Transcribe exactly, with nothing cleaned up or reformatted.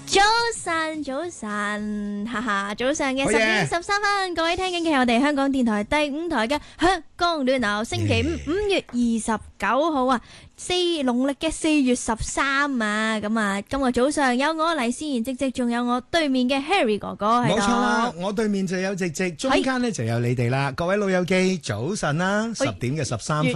早晨，早晨，哈哈，早上嘅十點十三分，各位聽緊嘅係我哋香港電台第五台嘅香港暖流，星期五五月二十九號啊，四農曆嘅四月十三啊，咁啊，今日早上有我黎思妍直直，仲有我對面嘅 Harry 哥哥喺度。 冇錯啦，我對面就有直直，中間咧就有你哋啦，各位老友記，早晨啦，十點嘅十三分。